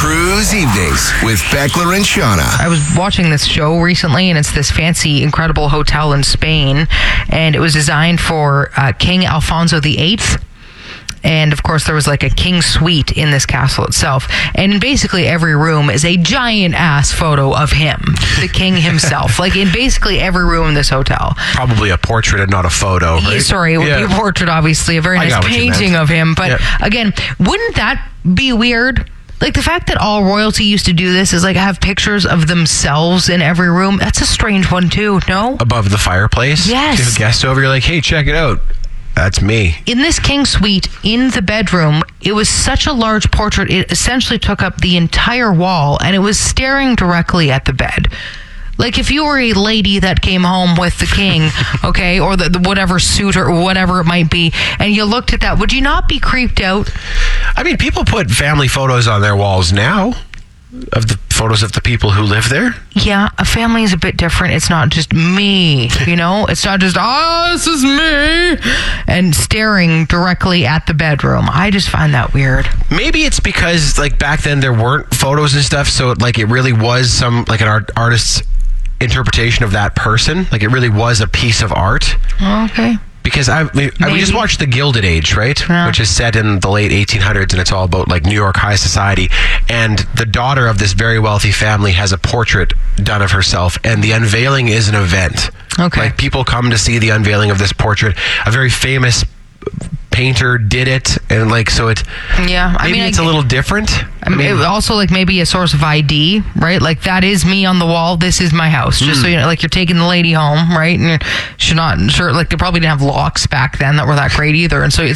Cruise Evenings with Beckler and Shauna. I was watching this show recently, and it's this fancy, incredible hotel in Spain, and it was designed for King Alfonso VIII. And of course, there was like a king suite in this castle itself. And in basically every room is a giant ass photo of him, the king himself. Like in basically every room in this hotel. Probably a portrait and not a photo, right? Sorry, it would be a portrait, obviously, a very nice painting of him. But again, wouldn't that be weird? Like the fact that all royalty used to do this is like have pictures of themselves in every room. That's a strange one too, no? Above the fireplace? Yes. You have a guest over, you're like, hey, check it out. That's me. In this king suite, in the bedroom, it was such a large portrait, it essentially took up the entire wall, and it was staring directly at the bed. Like if you were a lady that came home with the king, okay, or the whatever suit or whatever it might be, and you looked at that, would you not be creeped out? I mean, people put family photos on their walls now of the photos of the people who live there. Yeah, a family is a bit different. It's not just me, you know? It's not just, this is me, and staring directly at the bedroom. I just find that weird. Maybe it's because, like, back then there weren't photos and stuff, so, like, it really was some, like, an artist's interpretation of that person. Like, it really was a piece of art. Okay. Because we just watched The Gilded Age, right? Yeah. Which is set in the late 1800s, and it's all about like New York high society. And the daughter of this very wealthy family has a portrait done of herself, and the unveiling is an event. Okay. Like people come to see the unveiling of this portrait. A very famous painter did it, and like so it. Yeah, maybe it's a little different. I mean, also like maybe a source of ID, right? Like that is me on the wall. This is my house. Just so you know, like you're taking the lady home, right? And you're not sure. Like they probably didn't have locks back then that were that great either, and so